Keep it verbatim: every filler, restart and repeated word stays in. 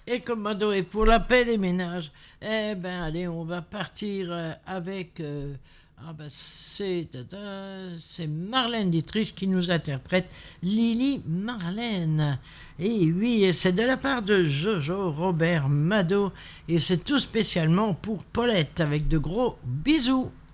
et Commando est pour la paix des ménages. Eh ben allez, on va partir euh, avec... euh, ah ben c'est, c'est Marlène Dietrich qui nous interprète Lily Marlène. Et oui, et c'est de la part de Jojo Robert Mado. Et c'est tout spécialement pour Paulette avec de gros bisous.